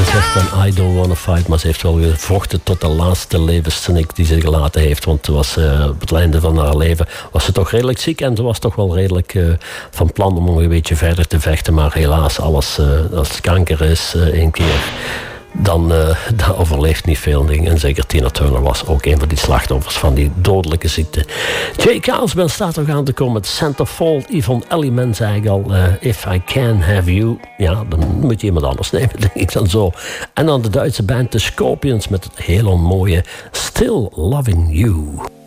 gezegd van I don't wanna fight, maar ze heeft wel gevochten tot de laatste levenssnik die ze gelaten heeft. Want was, op het einde van haar leven was ze toch redelijk ziek en ze was toch wel redelijk van plan om een beetje verder te vechten. Maar helaas, alles als kanker is één keer, dan overleeft niet veel dingen. En zeker Tina Turner was ook een van die slachtoffers van die dodelijke ziekte. Jay Cosbell staat nog aan te komen met Centerfold. Yvonne Elliman zei ik al, If I Can Have You. Ja, dan moet je iemand anders nemen, denk ik dan zo. En dan de Duitse band The Scorpions met het hele mooie Still Loving You.